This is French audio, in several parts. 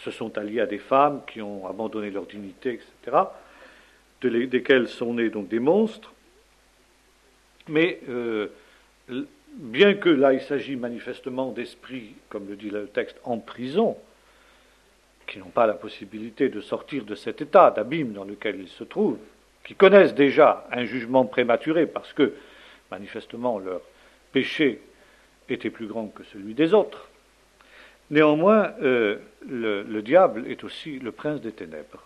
se sont alliés à des femmes qui ont abandonné leur dignité, etc., desquels sont nés donc des monstres. Mais bien que là il s'agit manifestement d'esprits, comme le dit le texte, en prison, qui n'ont pas la possibilité de sortir de cet état d'abîme dans lequel ils se trouvent, qui connaissent déjà un jugement prématuré parce que manifestement leur péché était plus grand que celui des autres. Néanmoins, le diable est aussi le prince des ténèbres.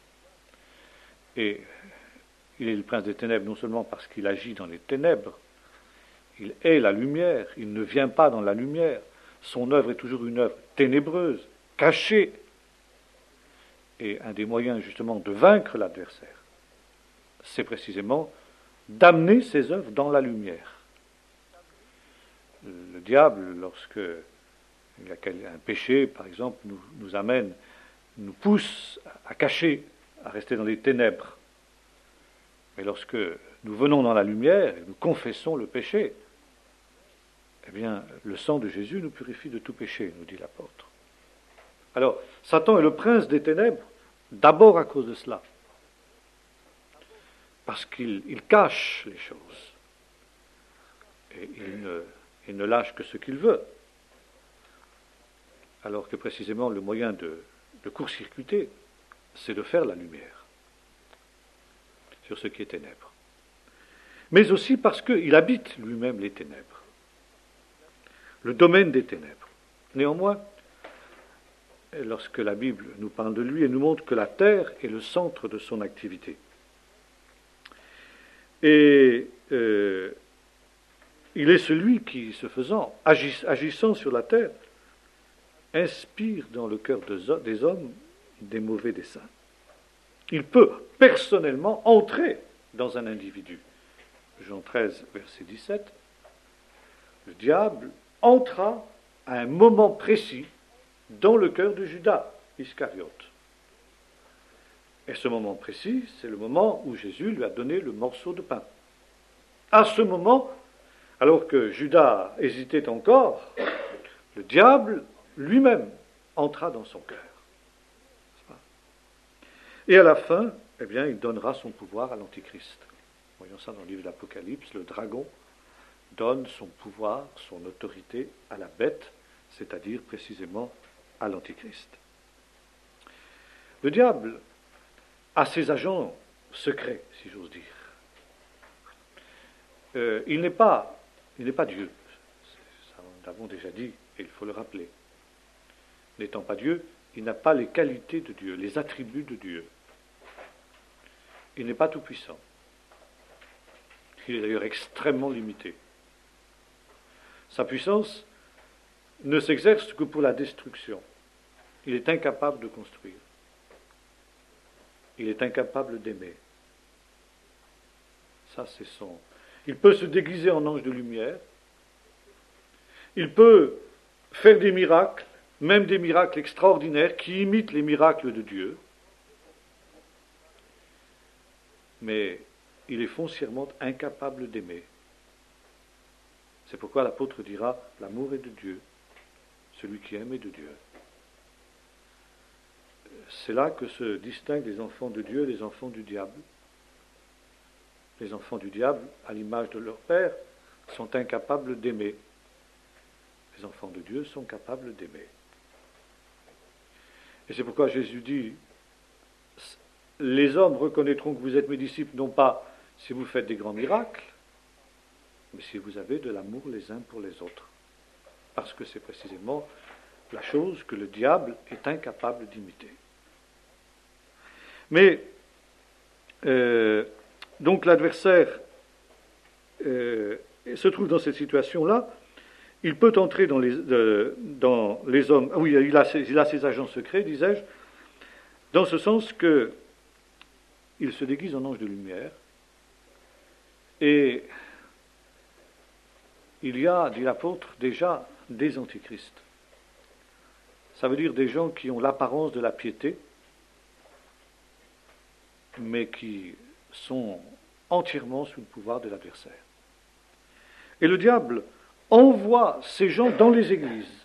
Et il est le prince des ténèbres non seulement parce qu'il agit dans les ténèbres, il est la lumière, il ne vient pas dans la lumière. Son œuvre est toujours une œuvre ténébreuse, cachée. Et un des moyens justement de vaincre l'adversaire, c'est précisément d'amener ses œuvres dans la lumière. Le diable, lorsque un péché, par exemple, nous amène, nous pousse à cacher, à rester dans les ténèbres. Mais lorsque nous venons dans la lumière et nous confessons le péché, eh bien, le sang de Jésus nous purifie de tout péché, nous dit l'apôtre. Alors, Satan est le prince des ténèbres, d'abord à cause de cela. Parce qu'il cache les choses. Et il ne lâche que ce qu'il veut. Alors que précisément le moyen de court-circuiter, c'est de faire la lumière sur ce qui est ténèbres. Mais aussi parce qu'il habite lui-même les ténèbres, le domaine des ténèbres. Néanmoins, lorsque la Bible nous parle de lui, elle nous montre que la terre est le centre de son activité. Et il est celui qui, se faisant, agissant sur la terre, inspire dans le cœur des hommes des mauvais desseins. Il peut personnellement entrer dans un individu. Jean 13, verset 17, le diable entra à un moment précis dans le cœur de Judas Iscariote. Et ce moment précis, c'est le moment où Jésus lui a donné le morceau de pain. À ce moment, alors que Judas hésitait encore, le diable lui-même entra dans son cœur. Et à la fin, eh bien, il donnera son pouvoir à l'Antichrist. Voyons ça dans le livre de l'Apocalypse, le dragon donne son pouvoir, son autorité à la bête, c'est-à-dire précisément à l'Antichrist. Le diable a ses agents secrets, si j'ose dire. Il n'est pas Dieu. Ça, nous l'avons déjà dit, et il faut le rappeler. N'étant pas Dieu, il n'a pas les qualités de Dieu, les attributs de Dieu. Il n'est pas tout-puissant. Il est d'ailleurs extrêmement limité. Sa puissance ne s'exerce que pour la destruction. Il est incapable de construire. Il est incapable d'aimer. Ça, c'est son... Il peut se déguiser en ange de lumière. Il peut faire des miracles, même des miracles extraordinaires qui imitent les miracles de Dieu. Mais il est foncièrement incapable d'aimer. C'est pourquoi l'apôtre dira « L'amour est de Dieu, celui qui aime est de Dieu ». C'est là que se distinguent les enfants de Dieu et les enfants du diable. Les enfants du diable, à l'image de leur père, sont incapables d'aimer. Les enfants de Dieu sont capables d'aimer. Et c'est pourquoi Jésus dit « Les hommes reconnaîtront que vous êtes mes disciples, non pas si vous faites des grands miracles, mais si vous avez de l'amour les uns pour les autres. » Parce que c'est précisément la chose que le diable est incapable d'imiter. Mais, donc l'adversaire se trouve dans cette situation-là. Il peut entrer dans les hommes. Ah oui, il a ses agents secrets, disais-je, dans ce sens que il se déguise en ange de lumière. Et il y a, dit l'apôtre, déjà des antichrists. Ça veut dire des gens qui ont l'apparence de la piété, mais qui sont entièrement sous le pouvoir de l'adversaire. Et le diable envoie ces gens dans les églises.